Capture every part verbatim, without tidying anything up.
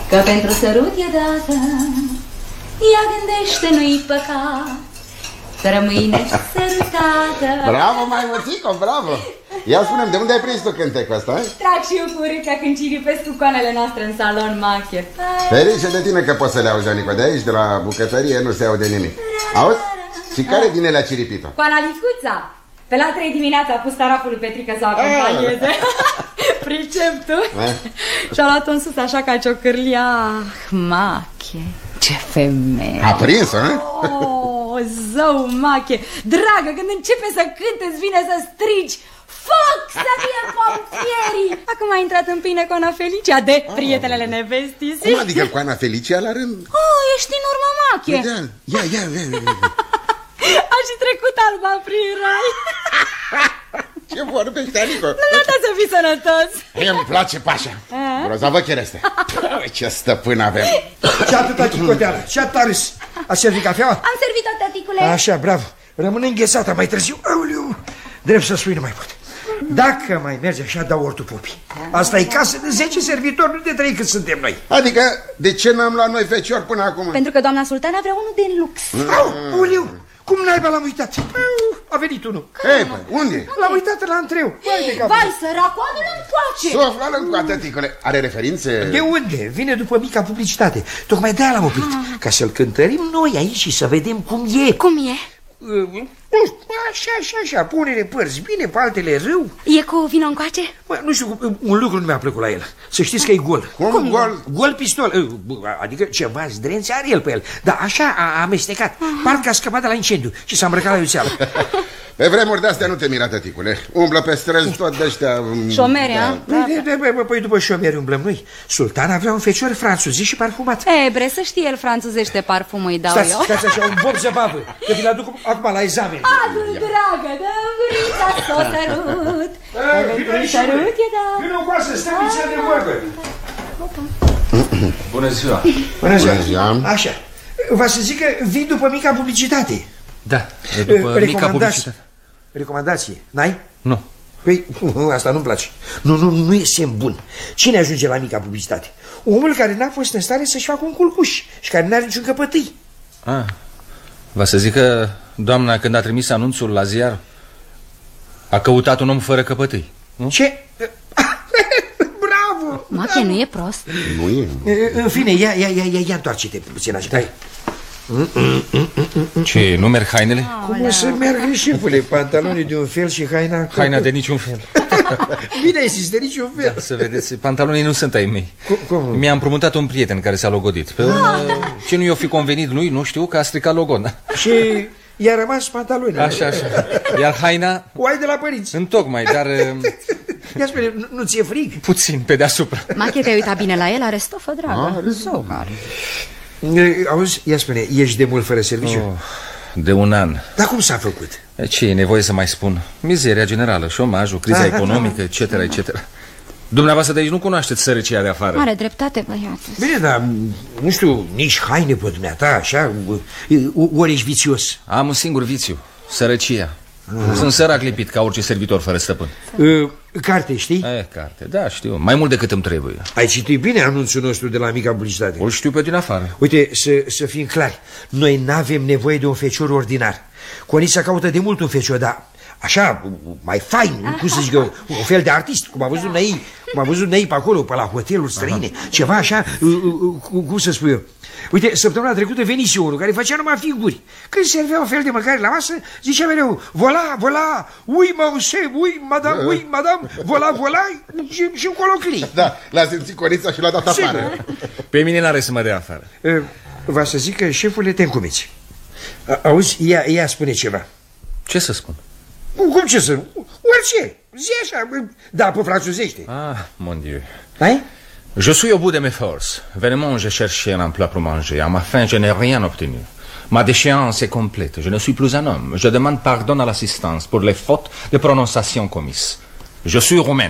Că pentru sărut e dată, ea gândește, nu-i păcat să rămâi nesărutată. Bravo, maimuțico, bravo! Ia spune-mi, de unde ai prins tu cântecul ăsta? Trag și eu cu râca când ciripesc cu coanele noastre în salon, Mache. Ferice de tine că poți să le auzi, Anico. De aici, de la bucătărie, nu se aude nimic. Auzi? Și care din ele a ciripit-o? Coana Licuța. Pe la trei dimineața a pus taraful lui Petrică să o acompanieze. Pricep tu? Și-a luat-o în sus așa ca ciocârlia. Mache, ce femeie. A prins-o, nu? Oh, zău, Mache. Dragă, când începe să cânte, îți vine să strigi: foc, să fie pompierii! Acum a intrat în pline Coana Felicia de prietenele nevestii. Cum adică Coana Felicia la rând? Oh, ești în urmă, Mache. Ia, ia, ia, ia. A și trecut Alba prin rai. Ce vorbești, Anico? Nu să fii sănătos. Mie îmi place Pașa. Grozavă chereste. Ce stăpân avem. Ce atâta chicoteală, ce atâta râs. Ați servit cafeaua? Am servit-o, tăticule. Așa, bravo. Rămâne înghețată mai târziu. Aoleu. Drept să spui, nu mai pot. Dacă mai merge așa, dau ortul popii. Asta e casă de zece servitori, nu de trei cât suntem noi. Adică, de ce n-am luat noi feciori până acum? Pentru că doamna sultană vrea unul de lux. Aoleu, cum naiba l-am uitat? A venit unul. Ei, păi, unde? L-am uitat la întreu. Vai, săracu, adu-l încoace. Sofla-l încoate, tăticule. Are referințe? De unde? Vine după mica publicitate. Tocmai de-aia l-am oprit. Ca să-l cântărim noi aici și să vedem cum e. Cum e? Așa, așa, așa, pune-le părți bine, pe altele râu. E cu vino încoace? Bă, nu știu, un lucru nu mi-a plăcut la el. Să știți că e gol. Cum, Cum gol? Gol pistol. Adică ceva zdrențe are el pe el. Dar așa a amestecat. Parcă a scăpat de la incendiu și s-a îmbrăcat la iuțeală. Pe vremuri de-astea nu te mira, tăticule. Umblă pe străzi tot de-ăștia... Șomeri, a? Păi după șomeri umblăm noi. Sultana avea un fecior franțuzit și parfumat. E, bre, să știe el franțuzește parfumul, îi dau stați, eu. Stați așa, un bob zăbavă, că vi-l aduc acum la examen. Adu-l, dragă, dă-mi s-o sărut. Dă-mi sărut, e da. Vino cu asta, stă puțin de vorbă. Bună ziua. Bună ziua. Bună ziua. Așa, v-a să zic că vii după mica publicitate. Da, după mica publicitate. Recomandație, n-ai? Nu. Păi, asta nu-mi place. Nu, nu, nu e semn bun. Cine ajunge la mica publicitate? Omul care n-a fost în stare să-și facă un culcuș și care n-are niciun căpătâi. Ah, va să zic că doamna, când a trimis anunțul la ziar, a căutat un om fără căpătâi, nu? Ce? Bravo! Mache, nu e prost. Nu e. În fine, ia, ia, ia, ia, ia întoarce-te puțin așa. Hai. Ce, nu merg hainele? Cum o să meargă, șefule? Pantalonii de un fel și haina... Haina de niciun fel. Bine ai zis, de niciun fel. Da, să vedeți, pantalonii nu sunt ai mei. Cum? Mi-a împrumutat un prieten care s-a logodit. Pe urmă, ce nu i-o fi convenit lui, nu știu, că a stricat logon. Și i-a rămas pantalonii. Așa, așa. Iar haina... O ai de la părinți. Întocmai, dar... Ia spune, nu, nu ți-e frig? Puțin, pe deasupra. Mache, te-ai uitat bine la el, are stofă, dragă. Are. Auzi, ia spune, ești de mult fără serviciu? Oh, de un an. Dar cum s-a făcut? Ce e nevoie să mai spun? Mizeria generală, șomajul, criza Aha, economică, et cetera, et cetera. Dumneavoastră de aici nu cunoașteți sărăcia de afară. Are dreptate, băiață. Bine, dar, nu știu, nici haine pe dumneata, așa, ori ești vițios. Am un singur vițiu, sărăcia. Sunt sărac lipit ca orice servitor fără stăpân. uh, Carte, știi? E, carte, da, știu, mai mult decât îmi trebuie. Ai citit bine anunțul nostru de la mica publicitate? O știu pe din afară. Uite, să, să fim clari, noi n-avem nevoie de un fecior ordinar. Conița caută de mult un fecior, dar așa, mai fain, cum să zic eu, un fel de artist, cum a văzut Năi, cum a văzut Năi pe acolo, pe la hoteluri străine. Aha. Ceva așa, cum să spun eu. Uite, săptămâna trecută venise unul care făcea numai figuri. Când servea un fel de mâncare la masă, zicea mereu: Voilà, voilà, oui, monsieur, oui, madame, oui, madame, voilà, voilà, și, și un coloclii. Da, l-a simțit Conița și l-a dat afară. Pe mine n-are să mă dea afară. Va să zic că, șefule, te încumeți. Auzi, ea, ea spune ceva. Ce să spun? Cum ce să... Orice, zi așa, da, pe franțuzește. Ah, mon Dieu. Hai? Je suis au bout de mes forces. Vraiment, j'ai cherché un emploi pour manger. À ma fin, je n'ai rien obtenu. Ma déchéance est complète. Je ne suis plus un homme. Je demande pardon à l'assistance pour les fautes de prononciation commises. Je suis roumain.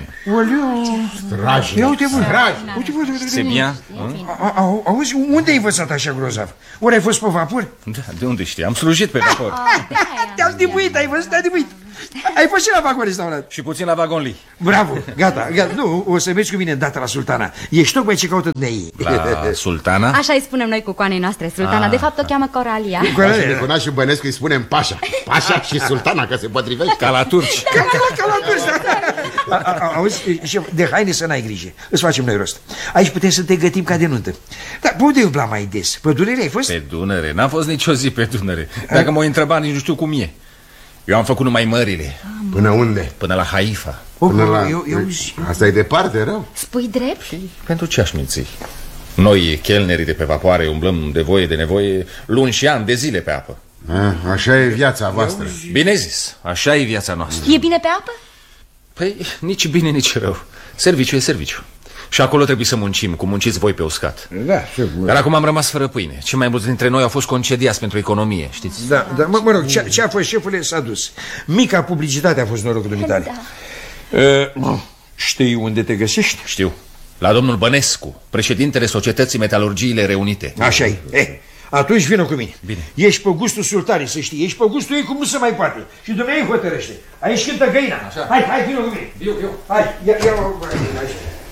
Dragi, ia uite, bă, C'est bien? Auzi, unde ai învățat așa grozav? Ori ai fost pe vapor? Da, de unde știi? Am slujit pe vapor. Te-am dibuit, ai văzut, te-am dibuit. Ai fost și la vagon restaurant? Și puțin la vagonli. Bravo, gata, gata. Nu, o să mergi cu mine îndată la Sultana. Ești tocmai ce caută dumnei. La Sultana? Așa îi spunem noi cu coanei noastre, Sultana. Ah. De fapt o cheamă Coralia. Coralia. Și Nicunaș și Bănescu îi spunem Pașa. Pașa și Sultana, că se potrivește. Ca la turci. Ca la, ca la turci, da. Auzi, de haine să n-ai grijă. Îți facem noi rost. Aici putem să te gătim ca de nuntă. Dar pe unde umbla mai des? Pe Dunăre ai fost? Pe Dunăre? N-am fost nicio zi pe Dunăre. Dacă m-o întreba, nici nu știu cum e. Eu am făcut numai mările. Până unde? Până la Haifa. Până la... Eu, eu... Asta e departe, rău. Spui drept? Și pentru ce aș minți? Noi, chelnerii de pe vapoare, umblăm de voie de nevoie luni și ani de zile pe apă. A, așa e viața voastră. Bine zis, așa e viața noastră. E bine pe apă? Păi, nici bine, nici rău. Serviciu e serviciu. Și acolo trebuie să muncim, cum munciți voi pe uscat. Da, dar acum am rămas fără pâine. Cei mai mulți dintre noi au fost concediați pentru economie, știți? Da, da, mă, mă rog, ce, ce a fost șefule s-a dus. Mica publicitate a fost norocul dumitale. Da. uh, Știi unde te găsești? Știu, la domnul Bănescu, președintele Societății Metalurgiile Reunite. Așa-i, eh, atunci vină cu mine. Bine. Ești pe gustul sultanei, să știi. Ești pe gustul ei cum nu se mai poate. Și dumneavoastră hotărăște. Aici cântă găina. Așa. Hai, hai, vină cu mine. Eu, eu. Hai, ia, ia, ia.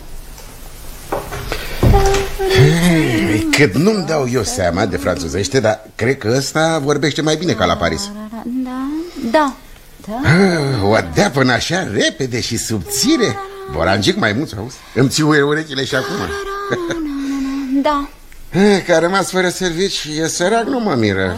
Hey, cât nu-mi dau eu seama de franțuzește, dar cred că ăsta vorbește mai bine ca la Paris. Da, da, da. Ah, o dea până așa repede și subțire. Borangic mai mult, auzi? Îmi țiuie urechile și acum. Da. Că a rămas fără servici, e sărac, nu mă miră.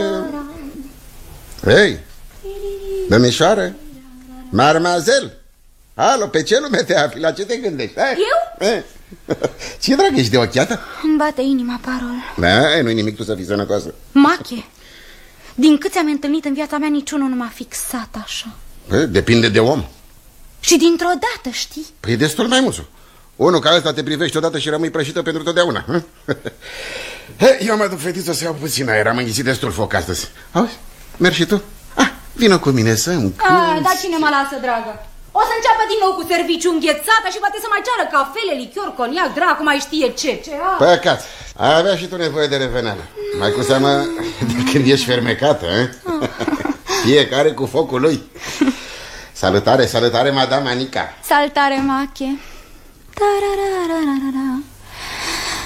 Hei, domnișoară, marmazel. Alo, pe ce lume te afli? La ce te gândești? Hai. Eu? Hai. Ce dragă, ești de ochiată? Îmi bate inima, Parol. Da, nu-i nimic, tu să fii sănătoasă. Mache, din câți am întâlnit în viața mea, niciunul nu m-a fixat așa. Păi, depinde de om. Și dintr-o dată, știi? Păi e destul mai mult. Unul ca ăsta te privești odată și rămâi prăjită pentru totdeauna. Eu mă duc, fetiță, să iau puțin aer. Am înghițit destul foc astăzi. Auzi? Mergi și tu? Ah, vină cu mine să-mi cânti. Dar cine mă lasă, dragă? O să înceapă din nou cu serviciu înghețată și poate să mai ceară cafele, lichior, coniac, dracu, mai știe ce, ce. Ah. Păcat, ai avea și tu nevoie de reveneală. Mai cu seamă de când ești fermecată, eh? Fiecare cu focul lui. Salutare, salutare, madame Anica. Salutare, Mache. Ta-ra-ra-ra-ra-ra.